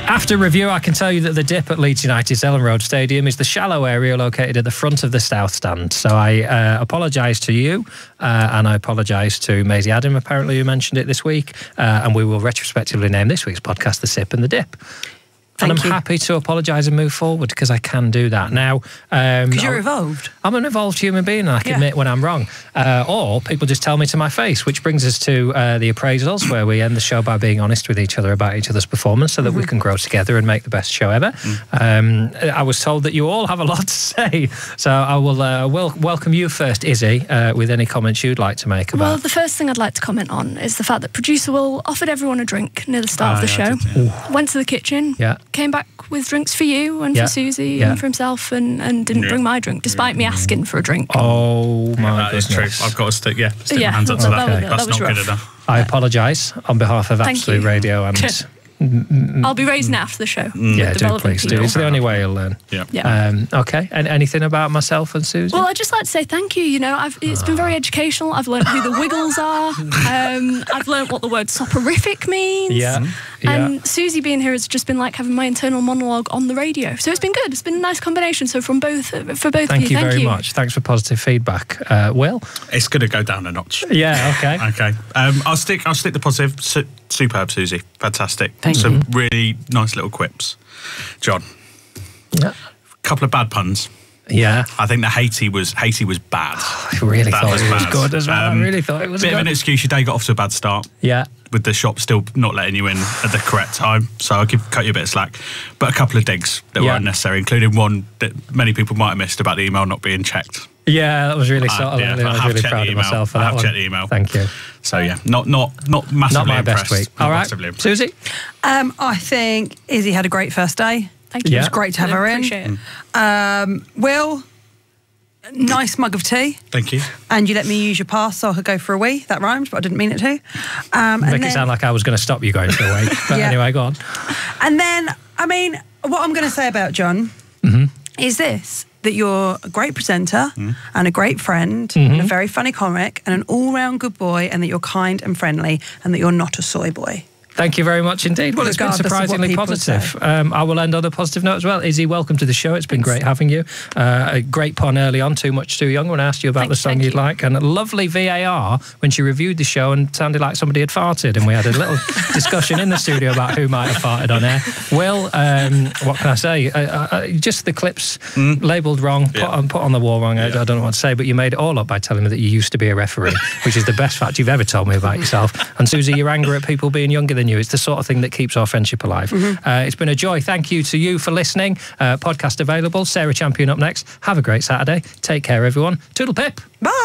After review, I can tell you that the dip at Leeds United's Ellen Road Stadium is the shallow area located at the front of the South Stand. So I apologise to you, and I apologise to Maisie Adam, apparently, who mentioned it this week, and we will retrospectively name this week's podcast The Sip and the Dip. And I'm happy to apologise and move forward because I can do that. Now, because you're evolved. I'm an evolved human being and I can admit when I'm wrong. Or people just tell me to my face, which brings us to the appraisals, where we end the show by being honest with each other about each other's performance so that we can grow together and make the best show ever. I was told that you all have a lot to say. So I will welcome you first, Izzy, with any comments you'd like to make about. Well, the first thing I'd like to comment on is the fact that producer Will offered everyone a drink near the start of the show. Went to the kitchen. Came back with drinks for you and for Susie and for himself and didn't bring my drink, despite me asking for a drink. Oh, my goodness. That is true. I've got to stick my hands up to that. That's not good enough. I apologise on behalf of Absolute Radio and... I'll be raising it after the show. Yeah, do please do. It's the only way you'll learn. Okay. And anything about myself and Susie? Well, I'd just like to say thank you. You know, it's been very educational. I've learned who the Wiggles are. I've learned what the word soporific means. And Susie being here has just been like having my internal monologue on the radio. So it's been good. It's been a nice combination. So for both of you, thank you very much. Thanks for positive feedback. Will? It's going to go down a notch. Yeah. Okay. Okay. I'll stick the positive. Superb, Susie. Fantastic. Some really nice little quips. John. Yeah. A couple of bad puns. Yeah. I think the Haiti was bad. I really thought it was good as well. I really thought it was good. Bit of an excuse. Your day got off to a bad start. Yeah. With the shop still not letting you in at the correct time. So I'll cut you a bit of slack. But a couple of digs that were unnecessary, including one that many people might have missed about the email not being checked. Yeah, that was really subtle. I was really proud of myself for that one. I have checked the email. Thank you. So yeah, not massively not my impressed. best week. All right, Susie? I think Izzy had a great first day. Thank you. It was great to have her in. Appreciate it. Will, nice mug of tea. Thank you. And you let me use your pass so I could go for a wee. That rhymed, but I didn't mean it to. Make it sound like I was going to stop you going for a wee. But anyway, go on. And then, I mean, what I'm going to say about John is this. That you're a great presenter and a great friend and a very funny comic and an all-round good boy, and that you're kind and friendly and that you're not a soy boy. Thank you very much indeed. Well, it's been surprisingly positive. I will end on a positive note as well. Izzy, welcome to the show. It's been great having you. A great pun early on, Too Much Too Young, when I asked you about the song you'd like. And a lovely VAR when she reviewed the show and sounded like somebody had farted. And we had a little discussion in the studio about who might have farted on air. Will, what can I say? Just the clips labelled wrong, put on the wall wrong. I don't know what to say, but you made it all up by telling me that you used to be a referee, which is the best fact you've ever told me about yourself. And Susie, your anger at people being younger than you. It's the sort of thing that keeps our friendship alive. It's been a joy. Thank you to you for listening. Podcast available. Sarah Champion up next. Have a great Saturday. Take care, everyone. Toodle pip. Bye.